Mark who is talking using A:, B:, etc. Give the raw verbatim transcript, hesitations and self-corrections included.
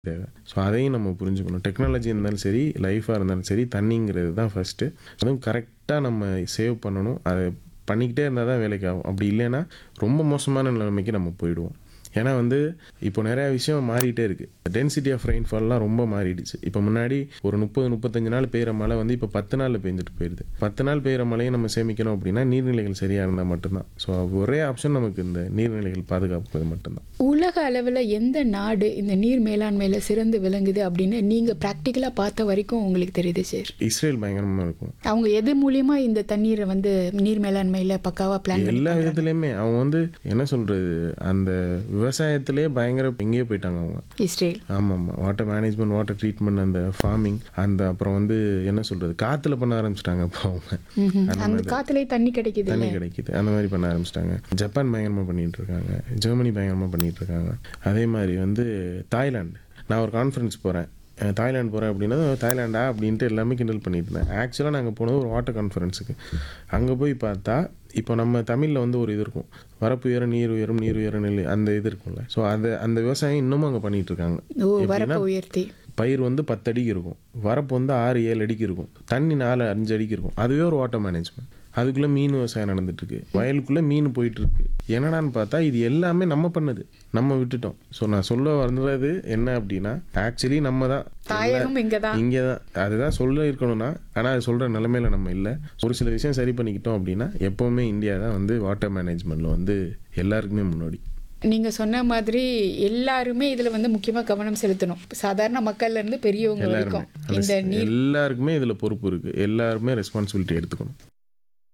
A: தேவை. ஸோ அதையும் நம்ம புரிஞ்சுக்கணும். டெக்னாலஜி இருந்தாலும் சரி, லைஃபாக இருந்தாலும் சரி, தண்ணிங்கிறது தான் ஃபர்ஸ்ட்டு. அதுவும் கரெக்டாக நம்ம சேவ் பண்ணணும். அதை பண்ணிக்கிட்டே இருந்தால் தான் வேலைக்கு ஆகும். அப்படி இல்லைன்னா ரொம்ப மோசமான நிலைமைக்கு நம்ம போயிடுவோம். ஏன்னா வந்து இப்போ நிறையா விஷயம் மாறிட்டே இருக்குது. டென்சிட்டி ஆஃப் ரெயின்ஃபால்லாம் ரொம்ப மாறிடுச்சு. இப்போ முன்னாடி ஒரு முப்பது முப்பத்தஞ்சு நாள் பெய்கிற மழை வந்து இப்போ பத்து நாளில் பெஞ்சிட்டு போயிடுது. பத்து நாள் பெய்கிற மழையை நம்ம சேமிக்கணும் அப்படின்னா நீர்நிலைகள் சரியாக இருந்தால் மட்டும்தான். ஸோ ஒரே ஆப்ஷன் நமக்கு இந்த நீர்நிலைகள் பாதுகாப்பது மட்டும்தான்.
B: உலக அளவில் எந்த நாடு இந்த நீர் மேலாண்மையில் சிறந்து விளங்குது அப்படின்னு நீங்கள் ப்ராக்டிக்கலாக பார்த்த வரைக்கும் உங்களுக்கு தெரியுது சார்?
A: இஸ்ரேல் பயங்கரமாக இருக்கும்.
B: அவங்க எது மூலியமா இந்த தண்ணீரை வந்து நீர் மேலாண்மையில் பக்காவாக பிளான்
A: எல்லா விதத்துலையுமே அவங்க வந்து என்ன சொல்கிறது, அந்த விவசாயத்திலே பயங்கர எங்கேயோ போயிட்டாங்க அவங்க.
B: இஸ்ரேல்.
A: ஆமாம் ஆமாம். வாட்டர் மேனேஜ்மெண்ட், வாட்டர் ட்ரீட்மெண்ட், அந்த ஃபார்மிங், அந்த அப்புறம் வந்து என்ன சொல்கிறது, காற்றுல பண்ண ஆரம்பிச்சிட்டாங்க. இப்போ அவங்க
B: அந்த காற்றுலேயே தண்ணி கிடைக்குது
A: தண்ணி கிடைக்குது அந்த மாதிரி பண்ண ஆரம்பிச்சிட்டாங்க. ஜப்பான் பயங்கரமாக பண்ணிகிட்டு இருக்காங்க. ஜெர்மனி பயங்கரமாக பண்ணிகிட்டு இருக்காங்க. அதே மாதிரி வந்து தாய்லாந்து. நான் ஒரு கான்ஃபரன்ஸ் போகிறேன், தாய்லாந்து போகிறேன் அப்படின்னா தாய்லாண்டா அப்படின்ட்டு எல்லாமே கிண்டல் பண்ணிட்டு இருந்தேன். ஆக்சுவலாக நாங்கள் போனது ஒரு வாட்டர் கான்ஃபரன்ஸுக்கு. அங்கே போய் பார்த்தா இப்போ நம்ம தமிழில் வந்து ஒரு இது இருக்கும், வரப்பு உயரம் நீர் உயரும் நீர் உயர நெல், அந்த இது இருக்கும்ல. ஸோ அந்த அந்த விவசாயம் இன்னமும் அங்கே பண்ணிகிட்டு இருக்காங்க.
B: வரப்பு உயர்த்தி
A: பயிர் வந்து பத்து அடிக்கு இருக்கும், வரப்பு வந்து ஆறு ஏழு அடிக்கு இருக்கும், தண்ணி நாலு அஞ்சு அடிக்கு இருக்கும். அதுவே ஒரு வாட்டர் மேனேஜ்மெண்ட். அதுக்குள்ளே மீன் விவசாயம் நடந்துட்டுருக்கு, வயலுக்குள்ளே மீன் போயிட்டுருக்கு. என்னடான்னு பார்த்தா இது எல்லாமே நம்ம பண்ணது, நம்ம விட்டுட்டோம். ஸோ நான் சொல்ல வர்றது என்ன அப்படின்னா, ஆக்சுவலி நம்ம தான் இங்கே தான் அதுதான் சொல்ல இருக்கணும்னா, ஆனால் அது சொல்கிற நிலைமையில நம்ம இல்லை. ஒரு சில விஷயம் சரி பண்ணிக்கிட்டோம் அப்படின்னா எப்போவுமே இந்தியா தான் வந்து வாட்டர் மேனேஜ்மெண்ட்டில் வந்து எல்லாருக்குமே முன்னாடி.
B: நீங்கள் சொன்ன மாதிரி எல்லாருமே இதில் வந்து முக்கியமாக கவனம் செலுத்தணும். சாதாரண மக்கள்லேருந்து பெரியவங்க வரைக்கும் இந்த நீர்
A: எல்லாருக்குமே இதில் பொறுப்பு இருக்குது. எல்லாருமே ரெஸ்பான்சிபிலிட்டி எடுத்துக்கணும்.